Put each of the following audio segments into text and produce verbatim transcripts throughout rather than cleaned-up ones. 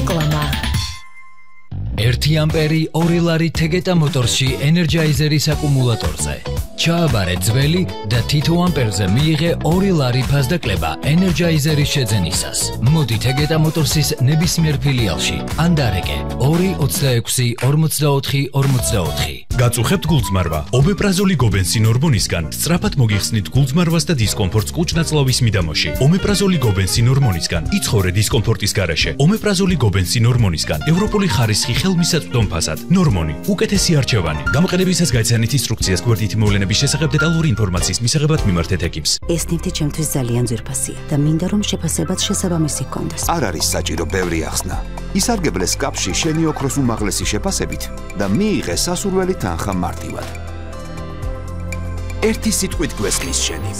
რეკლამა. ერთი ამპერი ორი ლარი Tegeta Motorsში ენერჯაიზერის აკუმულატორზე. ჩააბარე ძველი და თითო ამპერზე მიიღე ორი ლარი ფასდაკლება ენერჯაიზერის შეძენისას. მოდი Tegeta Motorsის ნებისმიერ ფილიალში. ან დარეკე ორი ოცდაექვსი ორმოცდაოთხი ორმოცდაოთხი. გაწუხებთ გულწმარვა. ომეპრაზოლი გობენსინ ჰორმონისგან სწრაფად მოგიხსნით გულწმარვას და დისკომფორტს კუჭ-ნაწლავის მიდამოში. ომეპრაზოლი გობენსინ ჰორმონისგან იცხოვრე დისკომფორტის გარეშე. ომეპრაზოლი გობენსინ ჰორმონისგან ევროპული ხარისხი ხელმისაწვდომ ფასად. ნორმონი უკეთესი არჩევანი. გამოყენებისას გაიცანით ინსტრუქციას გვერდითი მოვლენების შესახებ დეტალური ინფორმაციის მისაღებად მიმართეთ ეკიპს. ეს ნივთი ჩემთვის ძალიან ძვირფასია და მინდა რომ შეფასებაც შესაბამისი ჰქონდეს. არ არის საჭირო ბევრი ახსნა. ისარგებლე სკაფში შენი ოქროს უმაღლესი შეფასებით და მიიღე სასურველი თანხა მარტივად. ერთი სიტყვით გვესმის შენი.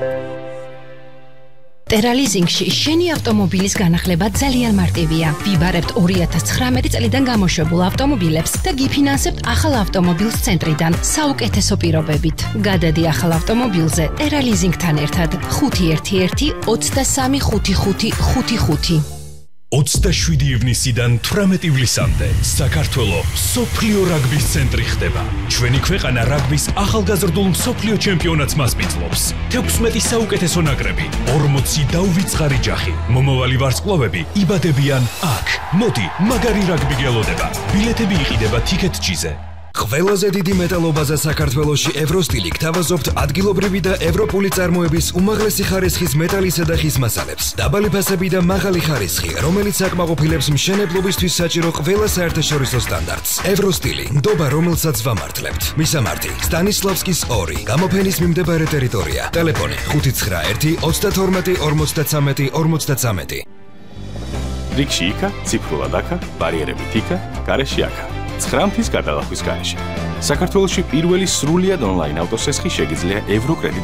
ტერალიზინგში შენი ავტომობილის განახლება ძალიან მარტივია. ვიბარებთ ორი ათას ცხრამეტი წლიდან გამოშვებულ ავტომობილებს და გიფინანსებთ ახალ ავტომობილს ცენტრიდან საუკეთესო პირობებით. გადადი ახალ ავტომობილზე ტერალიზინგთან ერთად ხუთი ერთი ერთი ოცდასამი ხუთი ხუთი ხუთი ხუთი. ოცდაშვიდი ივნისიდან თვრამეტი ივლისამდე საქართველო მსოფლიო რაგბის ცენტრი ხდება. ჩვენი ქვეყანა რაგბის ახალგაზრდულ მსოფლიო ჩემპიონატს მასპინძლობს. თექვსმეტი საუკეთესო ნაკრები, ორმოცი დაუვიწყარი ჯახი. მომავალი ვარსკვლავები იბადებიან აქ. მოდი, მაგარი რაგბი გელოდება. ბილეთები იყიდება TicketJet-ზე. ყველაზე დიდი მეტალობაზე საქართველოში ევროსტილი გთავაზობთ ადგილობრივი და ევროპული წარმოების უმაღლესი ხარისხის მეტალისა და ხის მასალებს. დაბალი ფასები და მაღალი ხარისხი, რომელიც აკმაყოფილებს მშენებლობისთვის საჭირო ყველა საერთაშორისო სტანდარტს. ევროსტილი, ნდობა, რომელსაც ვამართლებთ. მისამართი: სტანისლავსკის ორი, გამოფენის მიმდებარე ტერიტორია. ტელეფონი: ხუთი ცხრა ერთი ოცდათორმეტი ორმოცდათრამეტი ორმოცდათრამეტი. რიგში იქა, ციფრულად აქა, ბარიერებით იქა, გარეშე აქა. ცხრამთის გადალახვის გარეშე. საქართველოში პირველი სრულიად ონლაინ ავტოსესხი შეგიძლია ევროკრედიტ